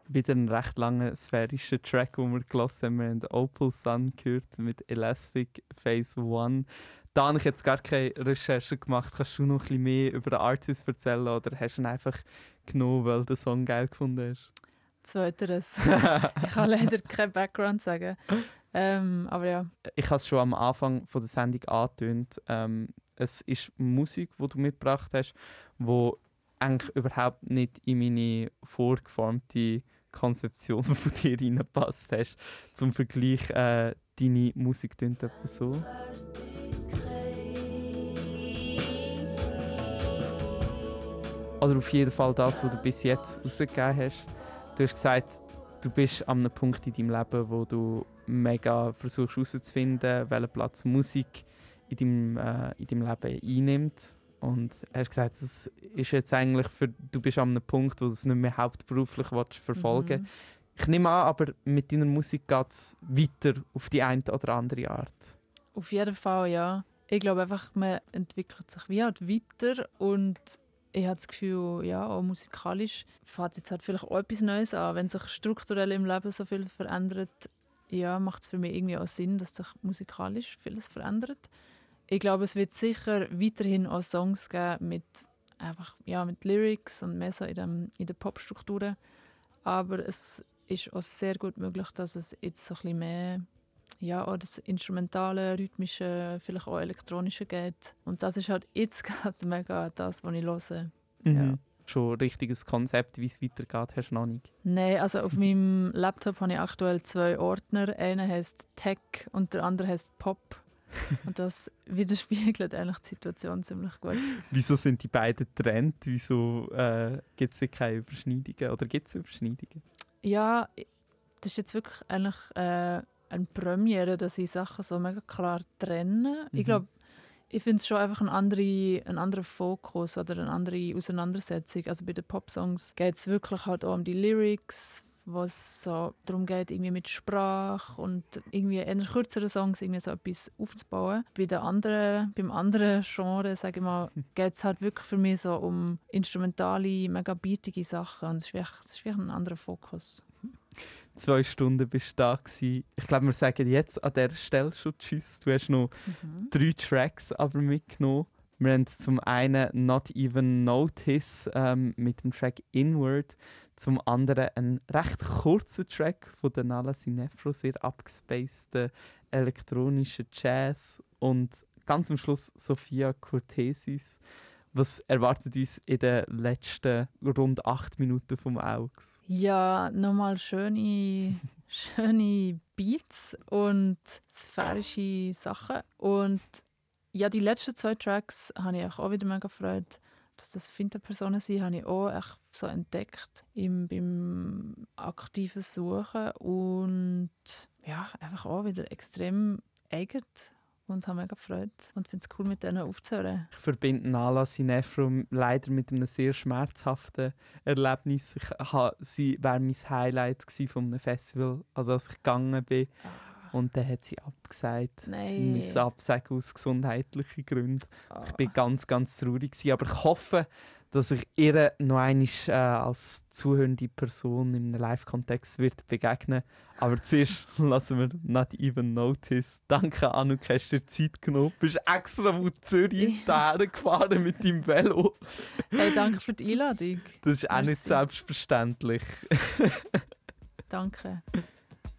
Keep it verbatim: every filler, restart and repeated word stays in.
wieder einen recht langen sphärischen Track, den wir gehört haben. Wir haben Opal Sun gehört mit Elastic Phase One. Da habe ich jetzt gar keine Recherche gemacht. Kannst du noch ein bisschen mehr über den Artist erzählen oder hast du ihn einfach genommen, weil du den Song geil gefunden hast? Zweiteres. Ich kann leider keinen Background sagen. Ähm, aber ja. Ich habe es schon am Anfang von der Sendung angetönt. Ähm, es ist Musik, die du mitgebracht hast, die eigentlich überhaupt nicht in meine vorgeformte Konzeption von dir reingepasst hast. Zum Vergleich, äh, deine Musik tönt etwa so. Oder auf jeden Fall das, was du bis jetzt rausgegeben hast. Du hast gesagt, du bist an einem Punkt in deinem Leben, wo du mega versuchst herauszufinden, welchen Platz Musik in deinem, äh, in deinem Leben einnimmt. Und du hast gesagt, das ist jetzt eigentlich für, du bist an einem Punkt, wo du es nicht mehr hauptberuflich verfolgen willst. Mhm. Ich nehme an, aber mit deiner Musik geht es weiter auf die eine oder andere Art. Auf jeden Fall, ja. Ich glaube einfach, man entwickelt sich wie halt weiter und ich habe das Gefühl, ja, auch musikalisch fängt jetzt halt vielleicht auch etwas Neues an. Wenn sich strukturell im Leben so viel verändert, ja, macht es für mich irgendwie auch Sinn, dass sich musikalisch vieles verändert. Ich glaube, es wird sicher weiterhin auch Songs geben mit, einfach, ja, mit Lyrics und mehr so in, dem, in den Popstrukturen. Aber es ist auch sehr gut möglich, dass es jetzt so ein bisschen mehr ja, auch das Instrumentale, Rhythmische, vielleicht auch Elektronische geht. Und das ist halt jetzt gerade mega das, was ich höre. Mhm. Ja. Schon ein richtiges Konzept, wie es weitergeht, hast du noch nicht? Nein, also auf meinem Laptop habe ich aktuell zwei Ordner. Einer heisst Tech und der andere heisst Pop. Und das widerspiegelt eigentlich die Situation ziemlich gut. Wieso sind die beiden getrennt? Wieso äh, gibt es keine Überschneidungen? Oder gibt es Überschneidungen? Ja, das ist jetzt wirklich eigentlich äh, eine Premiere, dass ich Sachen so mega klar trenne. Mhm. Ich glaube, ich finde es schon einfach ein, andere, ein anderer Fokus oder eine andere Auseinandersetzung. Also bei den Popsongs geht es wirklich halt auch um die Lyrics, wo es so darum geht, irgendwie mit Sprache und irgendwie in kürzeren Songs irgendwie so etwas aufzubauen. Bei den anderen, beim anderen Genre, sage ich mal, geht es halt wirklich für mich so um instrumentale, mega beatige Sachen und es ist wirklich, es ist wirklich ein anderer Fokus. Zwei Stunden bist du da gewesen. Ich glaube, wir sagen jetzt an dieser Stelle schon Tschüss. Du hast noch mhm. drei Tracks aber mitgenommen. Wir haben zum einen Not Even Notice ähm, mit dem Track Inward. Zum anderen einen recht kurzen Track von der Nala Sinefro, sehr abgespaceden elektronischen Jazz. Und ganz am Schluss Sophia Cortesis. Was erwartet uns in den letzten rund acht Minuten vom Augs? Ja, nochmal schöne, schöne Beats und sphärische Sachen. Und ja, die letzten zwei Tracks habe ich auch wieder mega gefreut, dass das Finta-Personen sind, habe ich auch echt so entdeckt im, beim aktiven Suchen und ja, einfach auch wieder extrem eigen. Und habe mega gefreut und finde es cool, mit denen aufzuhören. Ich verbinde Nala Sinefro leider mit einem sehr schmerzhaften Erlebnis. Ich ha, sie war mein Highlight von einem Festival, also als ich gegangen bin. Ah. Und dann hat sie abgesagt. Nein. Ich musste absagen aus gesundheitlichen Gründen. Ah. Ich bin ganz, ganz traurig gewesen. Aber ich hoffe, dass ich ihr noch einmal äh, als zuhörende Person in einem Live-Kontext wird begegnen. Aber zuerst lassen wir Not Even Notice. Danke, Anouk, hast du dir Zeit genommen. Du bist extra von Zürich daher gefahren mit deinem Velo. Hey, danke für die Einladung. Das ist auch Merci. Nicht selbstverständlich. Danke.